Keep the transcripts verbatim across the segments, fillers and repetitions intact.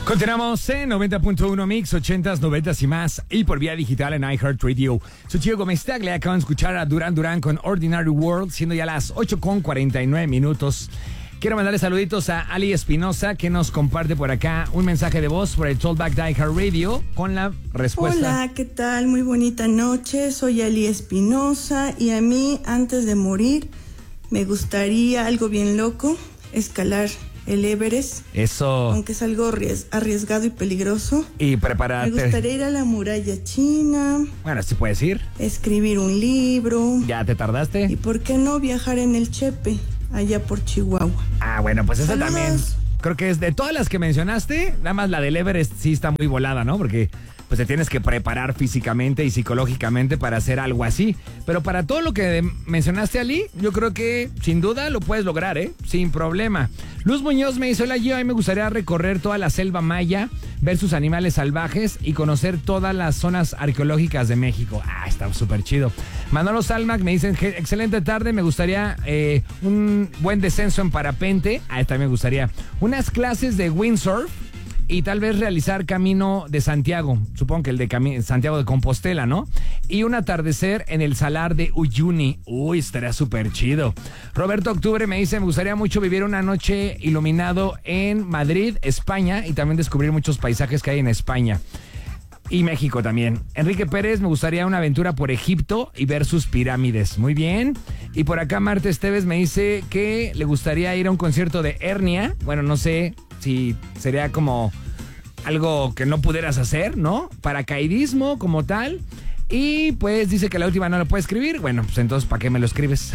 Continuamos en noventa punto uno Mix, ochentas, noventas y más, y por vía digital en iHeartRadio. Soy Chico Gómez Tagle, acaban de escuchar a Duran Duran con Ordinary World, siendo ya las ocho con cuarenta y nueve minutos. Quiero mandarle saluditos a Ali Espinosa, que nos comparte por acá un mensaje de voz por el Tollback de iHeartRadio con la respuesta. Hola, ¿qué tal? Muy bonita noche, soy Ali Espinosa y a mí, antes de morir, me gustaría algo bien loco, escalar el Everest. Eso. Aunque es algo arriesgado y peligroso. Y prepararte. Me gustaría ir a la muralla china. Bueno, sí puedes ir. Escribir un libro. ¿Ya te tardaste? ¿Y por qué no viajar en el Chepe, allá por Chihuahua? Ah, bueno, pues esa Saludos. también. Creo que es de todas las que mencionaste, nada más la del Everest sí está muy volada, ¿no? Porque pues te tienes que preparar físicamente y psicológicamente para hacer algo así. Pero para todo lo que mencionaste, Ali, yo creo que sin duda lo puedes lograr, ¿eh? Sin problema. Luz Muñoz me dice, hola, yo a mí me gustaría recorrer toda la selva maya, ver sus animales salvajes y conocer todas las zonas arqueológicas de México. Ah, está súper chido. Manolo Salmac me dicen, excelente tarde, me gustaría eh, un buen descenso en parapente. Ah, también me gustaría unas clases de windsurf y tal vez realizar Camino de Santiago, supongo que el de Cami- Santiago de Compostela, ¿no? Y un atardecer en el Salar de Uyuni. Uy, estaría súper chido. Roberto Octubre me dice, me gustaría mucho vivir una noche iluminado en Madrid, España, y también descubrir muchos paisajes que hay en España. Y México también. Enrique Pérez, me gustaría una aventura por Egipto y ver sus pirámides. Muy bien. Y por acá Marta Esteves me dice que le gustaría ir a un concierto de Hernia. Bueno, no sé si sería como algo que no pudieras hacer, ¿no? Paracaidismo como tal. Y pues dice que la última no lo puede escribir. Bueno, pues entonces, ¿para qué me lo escribes?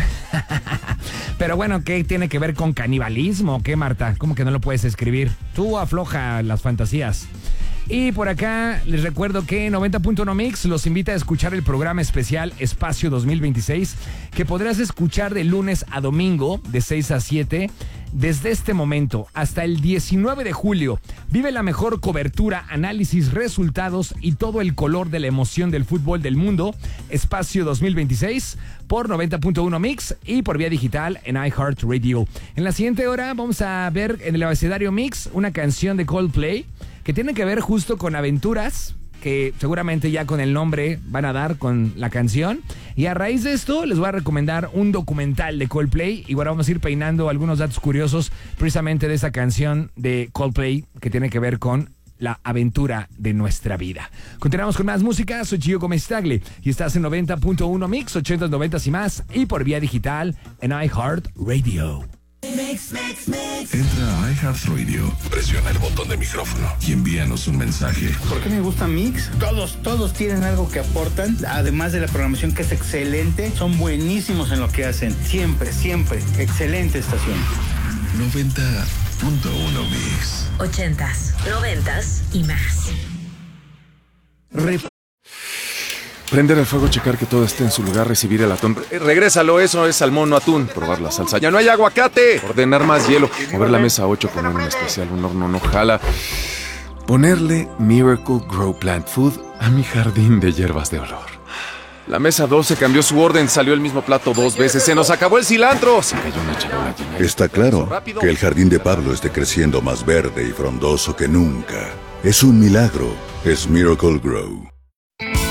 Pero bueno, ¿qué tiene que ver con canibalismo? ¿Qué, Marta? ¿Cómo que no lo puedes escribir? Tú afloja las fantasías. Y por acá les recuerdo que noventa punto uno Mix los invita a escuchar el programa especial Espacio dos mil veintiséis, que podrás escuchar de lunes a domingo de seis a siete. Desde este momento hasta el diecinueve de julio, vive la mejor cobertura, análisis, resultados y todo el color de la emoción del fútbol del mundo. Espacio dos mil veintiséis por noventa punto uno Mix y por vía digital en iHeartRadio. En la siguiente hora vamos a ver en el abecedario Mix una canción de Coldplay que tiene que ver justo con aventuras, que seguramente ya con el nombre van a dar con la canción. Y a raíz de esto les voy a recomendar un documental de Coldplay. Y bueno, vamos a ir peinando algunos datos curiosos precisamente de esa canción de Coldplay que tiene que ver con la aventura de nuestra vida. Continuamos con más música. Soy Chico Gómez Tagle y estás en noventa punto uno Mix, ochentas, noventas y más, y por vía digital en iHeartRadio. Mix, mix, mix. Entra a iHeartRadio, presiona el botón de micrófono y envíanos un mensaje. ¿Por qué me gusta Mix? Todos, todos tienen algo que aportan, además de la programación que es excelente, son buenísimos en lo que hacen. Siempre, siempre, excelente estación. noventa punto uno Mix. Ochentas, noventas y más. Rep Prender el fuego, checar que todo esté en su lugar, recibir el atún. Eh, regrésalo, eso es salmón, no atún. Probar la salsa. ¡Ya no hay aguacate! Ordenar más hielo. Mover la mesa ocho, poner un especial, un horno no jala. Ponerle Miracle Grow Plant Food a mi jardín de hierbas de olor. La mesa doce cambió su orden, salió el mismo plato dos veces. ¡Se nos acabó el cilantro! Se cayó una charola llena de... Está claro que el jardín de Pablo esté creciendo más verde y frondoso que nunca. Es un milagro. Es Miracle Grow.